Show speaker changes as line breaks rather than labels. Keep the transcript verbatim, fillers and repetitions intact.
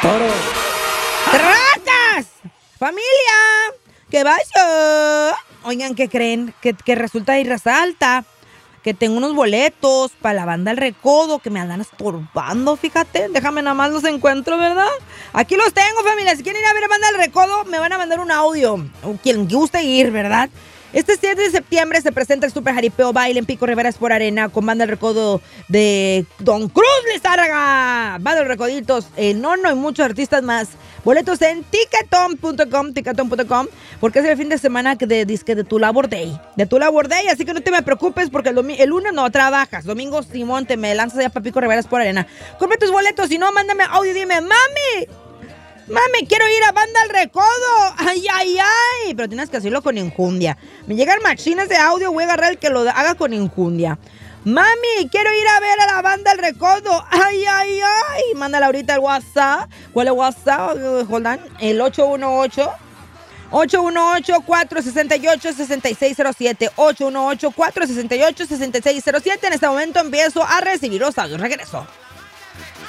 Toro.
¡Ratas! ¡Familia! ¿Qué vaya? Oigan, ¿qué creen? Que, que resulta y resalta que tengo unos boletos para la banda El Recodo que me andan estorbando, fíjate. Déjame nada más los encuentro, ¿verdad? Aquí los tengo, familia. Si quieren ir a ver a banda El Recodo, me van a mandar un audio. O quien guste ir, ¿verdad? Este siete de septiembre se presenta el Super Jaripeo Baile en Pico Rivera Sport Arena con banda El Recodo de Don Cruz Lizárraga, banda El Recoditos, el Nono y muchos artistas más. Boletos en ticketon punto com, ticketon punto com, porque es el fin de semana de disque de tu Labor Day, de tu Labor Day, así que no te me preocupes porque el, el lunes no trabajas, domingo Simón te me lanzas allá para Pico Rivera Sport Arena. Compra tus boletos, si no, mándame audio y dime, mami, Mami, quiero ir a banda El Recodo. Ay, ay, ay. Pero tienes que hacerlo con enjundia. Me llegan machines de audio, voy a agarrar el que lo haga con enjundia. Mami, quiero ir a ver a la banda El Recodo. Ay, ay, ay. Mándala ahorita al WhatsApp. ¿Cuál es WhatsApp? Hold on. El ocho uno ocho, ocho uno ocho, cuatro seis ocho, seis seis cero siete. ocho uno ocho, cuatro seis ocho, seis seis cero siete. En este momento empiezo a recibir los audios. Regreso.